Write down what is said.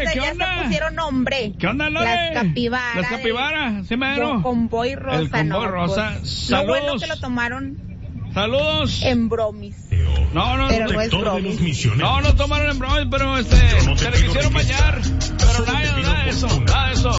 ¿Qué ya onda? se pusieron nombre. ¿Qué onda, Lore? Las capibaras. Las capibaras, sí, mero. Convoy rosa, El convoy rosa. Pues, Saludos. lo bueno que lo tomaron Saludos. en bromis. No, pero no es bromis. No tomaron en bromis, pero se le quisieron bañar. Pero nada de eso, nada de eso.